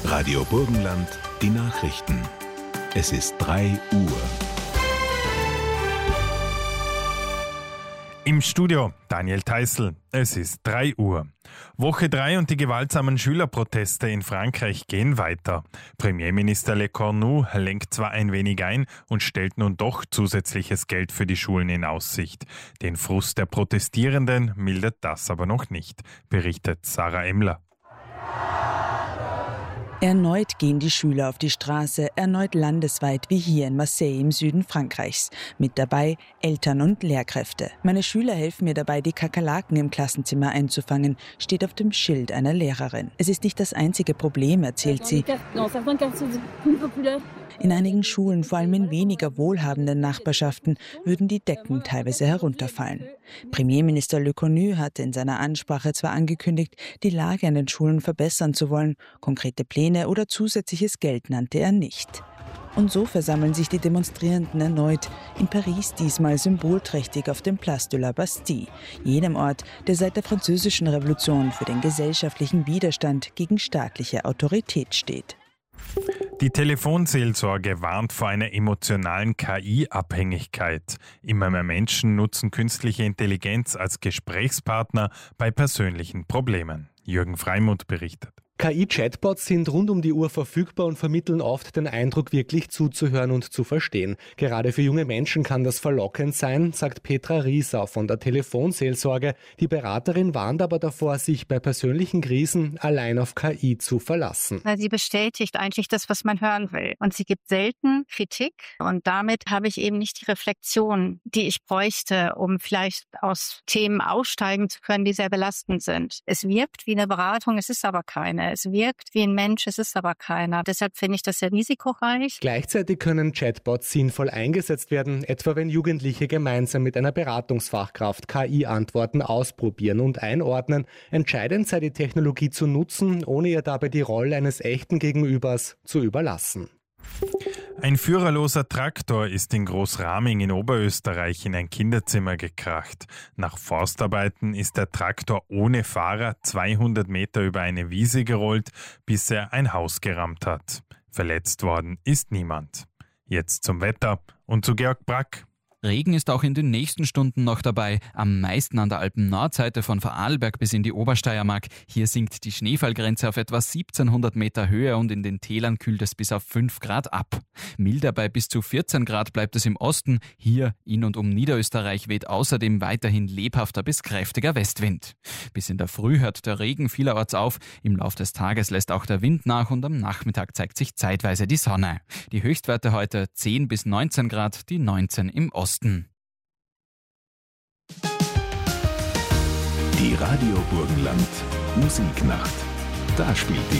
Radio Burgenland, die Nachrichten. Es ist 3 Uhr. Im Studio Daniel Theißl. Es ist 3 Uhr. Woche 3 und die gewaltsamen Schülerproteste in Frankreich gehen weiter. Premierminister Le Cornu lenkt zwar ein wenig ein und stellt nun doch zusätzliches Geld für die Schulen in Aussicht. Den Frust der Protestierenden mildert das aber noch nicht, berichtet Sarah Emmler. Erneut gehen die Schüler auf die Straße, erneut landesweit wie hier in Marseille im Süden Frankreichs. Mit dabei Eltern und Lehrkräfte. Meine Schüler helfen mir dabei, die Kakerlaken im Klassenzimmer einzufangen, steht auf dem Schild einer Lehrerin. Es ist nicht das einzige Problem, erzählt sie. In einigen Schulen, vor allem in weniger wohlhabenden Nachbarschaften, würden die Decken teilweise herunterfallen. Premierminister Le Cornu hatte in seiner Ansprache zwar angekündigt, die Lage an den Schulen verbessern zu wollen, konkrete Pläne oder zusätzliches Geld nannte er nicht. Und so versammeln sich die Demonstrierenden erneut, in Paris diesmal symbolträchtig auf dem Place de la Bastille, jenem Ort, der seit der Französischen Revolution für den gesellschaftlichen Widerstand gegen staatliche Autorität steht. Die Telefonseelsorge warnt vor einer emotionalen KI-Abhängigkeit. Immer mehr Menschen nutzen künstliche Intelligenz als Gesprächspartner bei persönlichen Problemen. Jürgen Freimuth berichtet. KI-Chatbots sind rund um die Uhr verfügbar und vermitteln oft den Eindruck, wirklich zuzuhören und zu verstehen. Gerade für junge Menschen kann das verlockend sein, sagt Petra Riesau von der Telefonseelsorge. Die Beraterin warnt aber davor, sich bei persönlichen Krisen allein auf KI zu verlassen. Sie bestätigt eigentlich das, was man hören will. Und sie gibt selten Kritik. Und damit habe ich eben nicht die Reflexion, die ich bräuchte, um vielleicht aus Themen aussteigen zu können, die sehr belastend sind. Es wirkt wie eine Beratung, es ist aber keine. Es wirkt wie ein Mensch, es ist aber keiner. Deshalb finde ich das sehr risikoreich. Gleichzeitig können Chatbots sinnvoll eingesetzt werden, etwa wenn Jugendliche gemeinsam mit einer Beratungsfachkraft KI-Antworten ausprobieren und einordnen. Entscheidend sei die Technologie zu nutzen, ohne ihr dabei die Rolle eines echten Gegenübers zu überlassen. Ein führerloser Traktor ist in Großraming in Oberösterreich in ein Kinderzimmer gekracht. Nach Forstarbeiten ist der Traktor ohne Fahrer 200 Meter über eine Wiese gerollt, bis er ein Haus gerammt hat. Verletzt worden ist niemand. Jetzt zum Wetter und zu Georg Brack. Regen ist auch in den nächsten Stunden noch dabei, am meisten an der Alpen-Nordseite von Vorarlberg bis in die Obersteiermark. Hier sinkt die Schneefallgrenze auf etwa 1700 Meter Höhe und in den Tälern kühlt es bis auf 5 Grad ab. Milder bei bis zu 14 Grad bleibt es im Osten. Hier in und um Niederösterreich weht außerdem weiterhin lebhafter bis kräftiger Westwind. Bis in der Früh hört der Regen vielerorts auf. Im Lauf des Tages lässt auch der Wind nach und am Nachmittag zeigt sich zeitweise die Sonne. Die Höchstwerte heute 10 bis 19 Grad, die 19 im Osten. Die Radio Burgenland Musiknacht. Da spielt die